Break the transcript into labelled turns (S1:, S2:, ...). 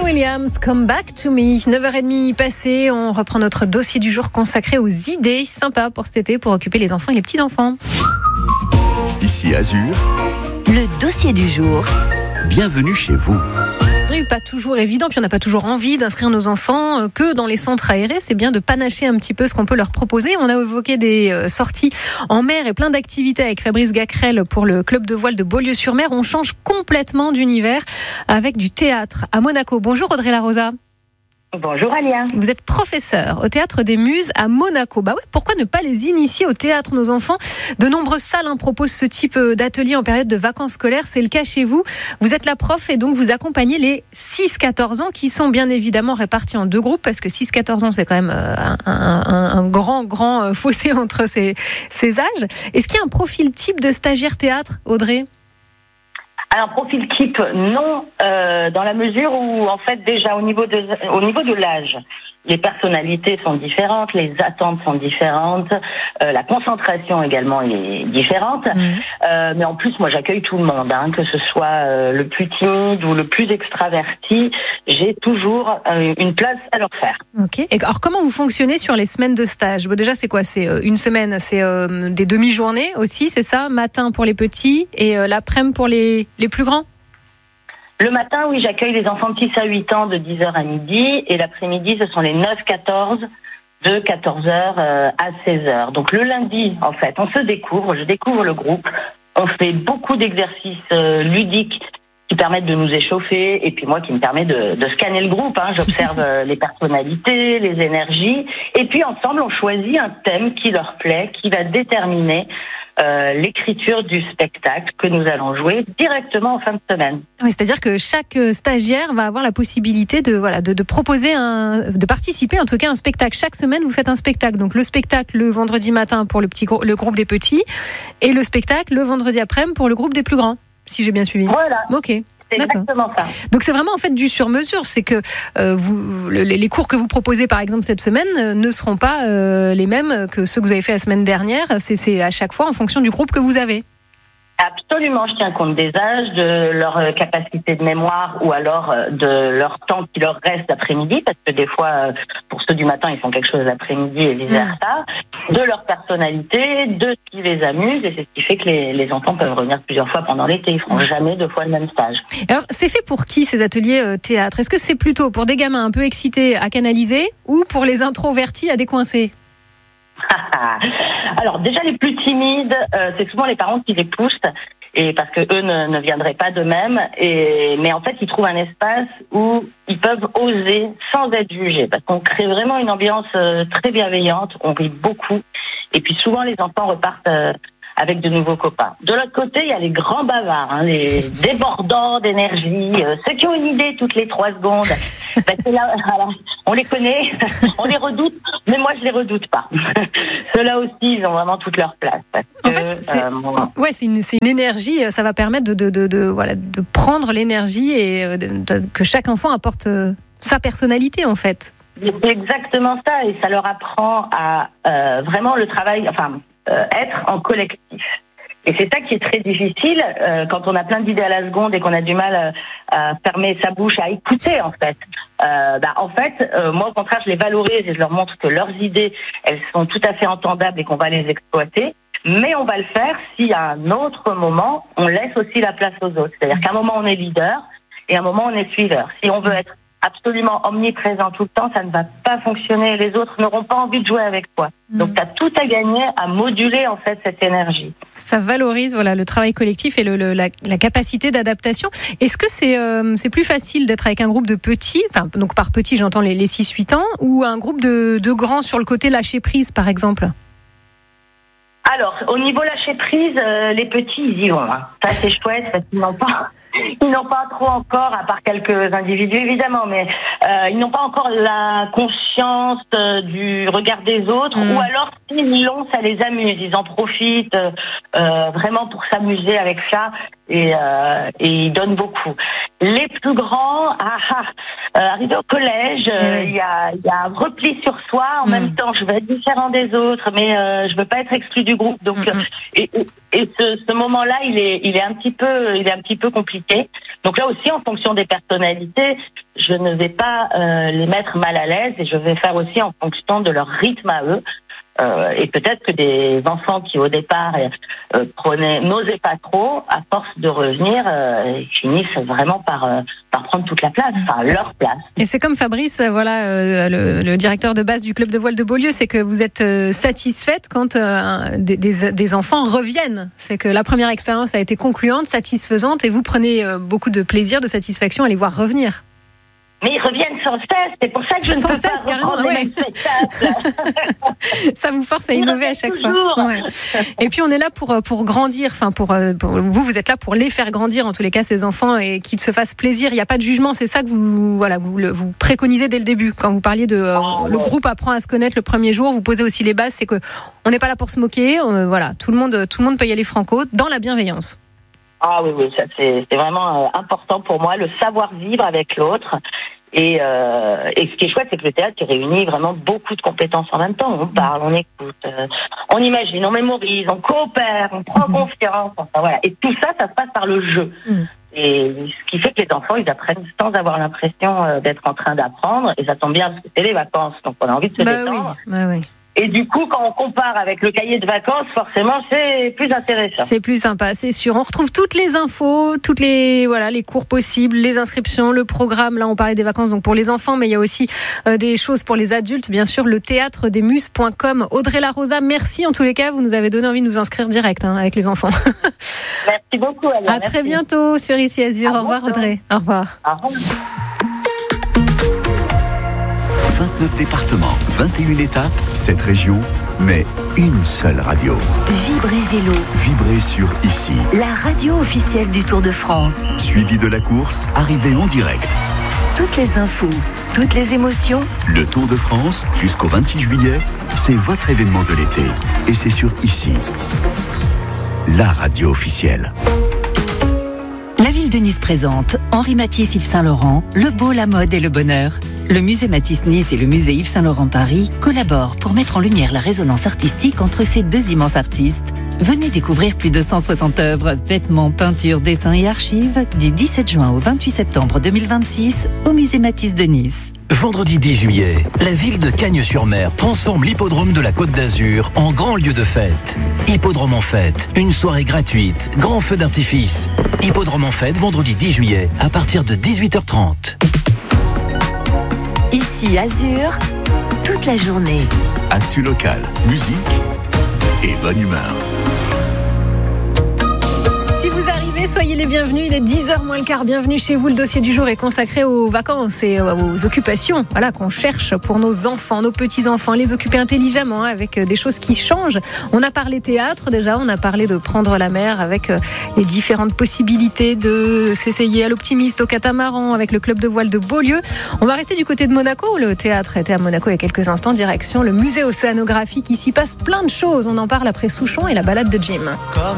S1: Williams, Come Back to Me. 9h30 passées, on reprend notre dossier du jour consacré aux idées sympas pour cet été pour occuper les enfants et les petits-enfants.
S2: Ici Azur,
S3: le dossier du jour.
S2: Bienvenue chez vous.
S1: Pas toujours évident, puis on n'a pas toujours envie d'inscrire nos enfants que dans les centres aérés. C'est bien de panacher un petit peu ce qu'on peut leur proposer. On a évoqué des sorties en mer et plein d'activités avec Fabrice Gacrel pour le club de voile de Beaulieu-sur-Mer. On change complètement d'univers avec du théâtre à Monaco. Bonjour Audrey Larosa.
S4: Bonjour Alia.
S1: Vous êtes professeur au Théâtre des Muses à Monaco. Bah ouais, pourquoi ne pas les initier au théâtre, nos enfants ? De nombreuses salles proposent ce type d'atelier en période de vacances scolaires. C'est le cas chez vous. Vous êtes la prof et donc vous accompagnez les 6-14 ans qui sont bien évidemment répartis en deux groupes parce que 6-14 ans, c'est quand même un grand fossé entre ces âges. Est-ce qu'il y a un profil type de stagiaire théâtre, Audrey ?
S4: Alors, profil type, non, dans la mesure où, en fait, déjà, au niveau de l'âge, les personnalités sont différentes, les attentes sont différentes, la concentration également est différente. Mais en plus, moi, j'accueille tout le monde, que ce soit le plus timide ou le plus extraverti. J'ai toujours une place à leur faire.
S1: Ok. Et alors, comment vous fonctionnez sur les semaines de stage ? Bon, déjà, c'est quoi ? C'est une semaine, c'est des demi-journées aussi, c'est ça ? Matin pour les petits et l'après-midi pour les plus grands ?
S4: Le matin, oui, j'accueille les enfants de 6 à 8 ans de 10h à midi. Et l'après-midi, ce sont les 9-14 de 14h à 16h. Donc le lundi, en fait, on se découvre, je découvre le groupe. On fait beaucoup d'exercices ludiques qui permettent de nous échauffer. Et puis moi, qui me permet de scanner le groupe. J'observe les personnalités, les énergies. Et puis ensemble, on choisit un thème qui leur plaît, qui va déterminer l'écriture du spectacle que nous allons jouer directement en fin de semaine.
S1: Oui, c'est-à-dire que chaque stagiaire va avoir la possibilité de proposer de participer en tout cas à un spectacle. Chaque semaine, vous faites un spectacle. Donc le spectacle le vendredi matin pour le groupe des petits et le spectacle le vendredi après-midi pour le groupe des plus grands, si j'ai bien suivi.
S4: Voilà.
S1: Ok.
S4: C'est exactement ça.
S1: Donc c'est vraiment en fait du sur-mesure, c'est que les cours que vous proposez par exemple cette semaine ne seront pas les mêmes que ceux que vous avez fait la semaine dernière, c'est à chaque fois en fonction du groupe que vous avez.
S4: Absolument, je tiens compte des âges, de leur capacité de mémoire ou alors de leur temps qui leur reste l'après-midi, parce que des fois, pour ceux du matin, ils font quelque chose l'après-midi et vice-versa, de leur personnalité, de ce qui les amuse, et c'est ce qui fait que les enfants peuvent revenir plusieurs fois pendant l'été, ils feront jamais 2 fois le même stage.
S1: Alors, c'est fait pour qui ces ateliers théâtre ? Est-ce que c'est plutôt pour des gamins un peu excités à canaliser ou pour les introvertis à décoincer ?
S4: Alors déjà les plus timides, c'est souvent les parents qui les poussent, et parce que eux ne viendraient pas d'eux-mêmes, mais en fait ils trouvent un espace où ils peuvent oser sans être jugés, parce qu'on crée vraiment une ambiance très bienveillante, on rit beaucoup, et puis souvent les enfants repartent avec de nouveaux copains. De l'autre côté, il y a les grands bavards, les débordants d'énergie, ceux qui ont une idée toutes les 3 secondes. C'est là, voilà, on les connaît, on les redoute, mais moi je les redoute pas. Ceux-là aussi, ils ont vraiment toute leur place.
S1: En fait, c'est une énergie, ça va permettre de prendre l'énergie et que chaque enfant apporte sa personnalité en fait.
S4: C'est exactement ça, et ça leur apprend à vraiment le travail, être en collectif. Et c'est ça qui est très difficile quand on a plein d'idées à la seconde et qu'on a du mal à fermer sa bouche, à écouter en fait. Moi au contraire, je les valorise et je leur montre que leurs idées, elles sont tout à fait entendables et qu'on va les exploiter. Mais on va le faire si à un autre moment, on laisse aussi la place aux autres. C'est-à-dire qu'à un moment, on est leader et à un moment, on est suiveur. Si on veut être absolument omniprésent tout le temps, ça ne va pas fonctionner. Les autres n'auront pas envie de jouer avec toi. Donc, tu as tout à gagner à moduler, en fait, cette énergie.
S1: Ça valorise, le travail collectif et la capacité d'adaptation. Est-ce que c'est plus facile d'être avec un groupe de petits, donc par petits, j'entends les 6-8 ans, ou un groupe de grands sur le côté lâcher prise, par exemple ?
S4: Alors, au niveau lâcher prise, les petits, ils y vont. Ça, c'est chouette, parce qu'ils n'ont pas trop encore, à part quelques individus évidemment, mais ils n'ont pas encore la conscience du regard des autres, ou alors s'ils l'ont, ça les amuse, ils en profitent vraiment pour s'amuser avec ça, et ils donnent beaucoup. Les plus grands, arrivés au collège, il y a un repli sur soi, en même temps je veux être différent des autres, mais je veux pas être exclu du groupe, donc et ce moment-là il est un petit peu compliqué. Donc là aussi, en fonction des personnalités, je ne vais pas les mettre mal à l'aise et je vais faire aussi en fonction de leur rythme à eux. Et peut-être que des enfants qui au départ n'osaient pas trop, à force de revenir, ils finissent vraiment par prendre toute la place, enfin leur place.
S1: Et c'est comme Fabrice, le directeur de base du club de voile de Beaulieu, c'est que vous êtes satisfaite quand des enfants reviennent. C'est que la première expérience a été concluante, satisfaisante, et vous prenez beaucoup de plaisir, de satisfaction à les voir revenir.
S4: Mais ils reviennent sans cesse, c'est pour ça que je ne peux pas reprendre les mêmes spectacles.
S1: Ça vous force à innover à chaque fois. Ouais. Et puis on est là pour grandir, enfin pour vous êtes là pour les faire grandir en tous les cas ces enfants et qu'ils se fassent plaisir. Il n'y a pas de jugement, c'est ça que vous préconisez dès le début quand vous parliez de le groupe apprend à se connaître le premier jour. Vous posez aussi les bases, c'est que on n'est pas là pour se moquer. Tout le monde peut y aller franco dans la bienveillance.
S4: Ah oui, ça c'est vraiment important pour moi, le savoir vivre avec l'autre. Et ce qui est chouette, c'est que le théâtre réunit vraiment beaucoup de compétences en même temps. On parle, on écoute, on imagine, on mémorise, on coopère, on prend confiance. Enfin, voilà. Et tout ça, ça se passe par le jeu. Et ce qui fait que les enfants, ils apprennent sans avoir l'impression d'être en train d'apprendre. Et ça tombe bien parce que c'est les vacances, donc on a envie de se détendre.
S1: Oui.
S4: Et du coup, quand on compare avec le cahier de vacances, forcément, c'est plus intéressant.
S1: C'est plus sympa, c'est sûr. On retrouve toutes les infos, les cours possibles, les inscriptions, le programme. Là, on parlait des vacances donc pour les enfants, mais il y a aussi des choses pour les adultes. Bien sûr, le théâtredesmuses.com. Audrey Larosa, merci en tous les cas. Vous nous avez donné envie de nous inscrire direct avec les enfants.
S4: Merci beaucoup, Alia.
S1: À très bientôt sur Ici Azur. Au revoir, Audrey. Au revoir.
S4: Au revoir.
S2: 29 départements, 21 étapes, 7 régions, mais une seule radio.
S3: Vibrez Vélo.
S2: Vibrez sur Ici.
S3: La radio officielle du Tour de France.
S2: Suivi de la course, arrivée en direct.
S3: Toutes les infos, toutes les émotions.
S2: Le Tour de France, jusqu'au 26 juillet, c'est votre événement de l'été. Et c'est sur Ici. La radio officielle.
S3: La ville de Nice présente Henri Matisse Yves Saint-Laurent, le beau, la mode et le bonheur. Le musée Matisse Nice et le musée Yves Saint-Laurent Paris collaborent pour mettre en lumière la résonance artistique entre ces deux immenses artistes. Venez découvrir plus de 160 œuvres, vêtements, peintures, dessins et archives du 17 juin au 28 septembre 2026 au musée Matisse de Nice.
S5: Vendredi 10 juillet, la ville de Cagnes-sur-Mer transforme l'hippodrome de la Côte d'Azur en grand lieu de fête. Hippodrome en fête, une soirée gratuite, grand feu d'artifice. Hippodrome en fête, vendredi 10 juillet, à partir de 18h30.
S3: Ici Azur, toute la journée.
S2: Actu local, musique et bonne humeur.
S1: Si vous arrivez, soyez les bienvenus. Il est 10h moins le quart. Bienvenue chez vous. Le dossier du jour est consacré aux vacances et aux occupations qu'on cherche pour nos enfants, nos petits-enfants. Les occuper intelligemment avec des choses qui changent. On a parlé théâtre déjà. On a parlé de prendre la mer avec les différentes possibilités de s'essayer à l'optimiste, au catamaran, avec le club de voile de Beaulieu. On va rester du côté de Monaco. Le théâtre était à Monaco il y a quelques instants. Direction le musée océanographique. Ici passe plein de choses. On en parle après Souchon et la balade de Jim.
S6: Comme